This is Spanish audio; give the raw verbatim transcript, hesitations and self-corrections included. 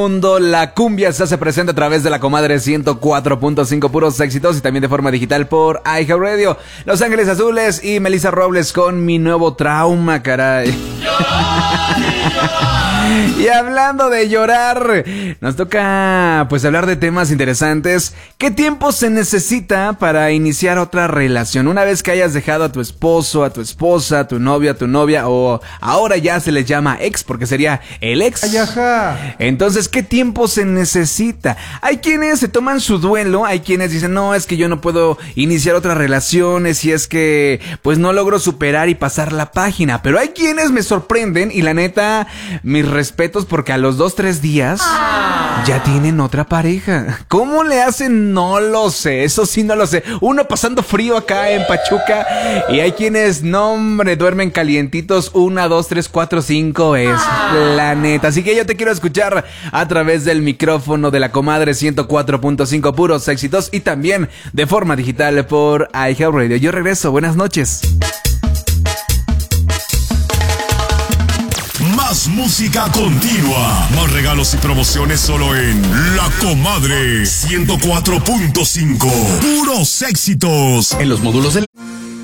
Mundo, la cumbia se hace presente a través de la comadre ciento cuatro punto cinco, puros éxitos, y también de forma digital por iHeartRadio. Los Ángeles Azules y Melissa Robles con Mi Nuevo Trauma, caray. Y hablando de llorar, nos toca pues hablar de temas interesantes. ¿Qué tiempo se necesita para iniciar otra relación? Una vez que hayas dejado a tu esposo, a tu esposa, a tu novio, a tu novia, o ahora ya se les llama ex porque sería el ex. Ay, ajá. Entonces, ¿qué tiempo se necesita? Hay quienes se toman su duelo, hay quienes dicen, no, es que yo no puedo iniciar otras relaciones y es que pues no logro superar y pasar la página. Pero hay quienes me sorprenden y la neta, mis respetos, porque a los dos, tres días ah. ya tienen otra pareja. ¿Cómo le hacen? No lo sé, eso sí no lo sé. Uno pasando frío acá en Pachuca y hay quienes, no hombre, duermen calientitos una, dos, tres, cuatro, cinco veces. Ah. La neta. Así que yo te quiero escuchar a través del micrófono de la comadre ciento cuatro punto cinco, puros éxitos, y también de forma digital por iHeartRadio. Yo regreso, buenas noches. Más música continua, más regalos y promociones solo en La Comadre ciento cuatro punto cinco. Puros éxitos. En los módulos del